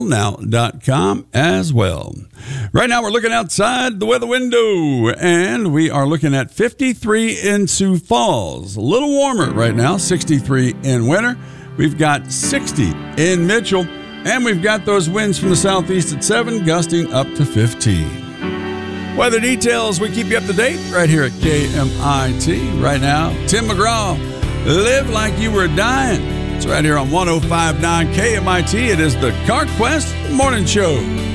now.com as well. Right now, we're looking outside the weather window, and we are looking at 53 in Sioux Falls. A little warmer right now, 63 in Winter. We've got 60 in Mitchell, and we've got those winds from the southeast at 7, gusting up to 15. Weather details, we keep you up to date right here at KMIT. Right now, Tim McGraw, Live Like You Were Dying. It's right here on 105.9 KMIT. It is the CarQuest Morning Show.